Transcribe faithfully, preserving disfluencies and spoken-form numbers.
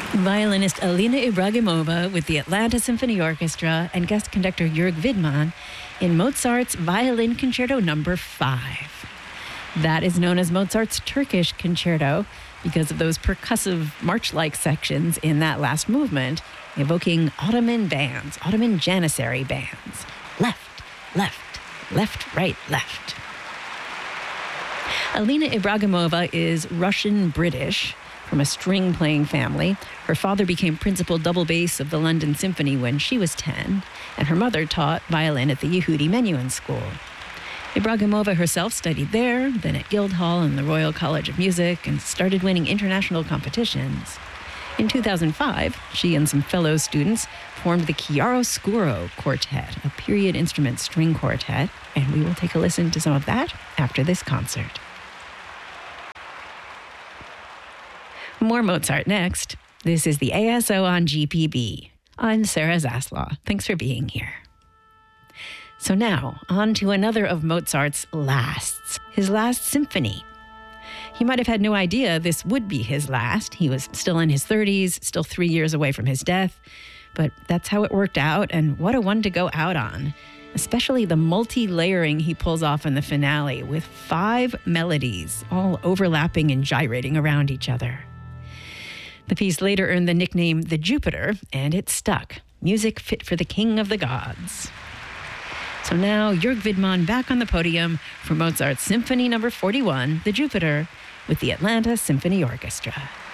Violinist Alina Ibragimova with the Atlanta Symphony Orchestra and guest conductor Jörg Widmann in Mozart's Violin Concerto Number five. That is known as Mozart's Turkish Concerto because of those percussive march-like sections in that last movement, evoking Ottoman bands, Ottoman Janissary bands. Left, left, left, right, left. Alina Ibragimova is Russian-British from a string-playing family. Her father became principal double bass of the London Symphony when she was ten, and her mother taught violin at the Yehudi Menuhin School. Ibragimova herself studied there, then at Guildhall and the Royal College of Music, and started winning international competitions. In two thousand five, she and some fellow students formed the Chiaroscuro Quartet, a period instrument string quartet, and we will take a listen to some of that after this concert. More Mozart next. This is the A S O on G P B. I'm Sarah Zaslaw. Thanks for being here. So now, on to another of Mozart's lasts, his last symphony. He might have had no idea this would be his last. He was still in his thirties, still three years away from his death. But that's how it worked out, and what a one to go out on. Especially the multi-layering he pulls off in the finale with five melodies, all overlapping and gyrating around each other. The piece later earned the nickname The Jupiter, and it stuck. Music fit for the king of the gods. So now, Jörg Widmann back on the podium for Mozart's Symphony Number forty-one, The Jupiter, with the Atlanta Symphony Orchestra.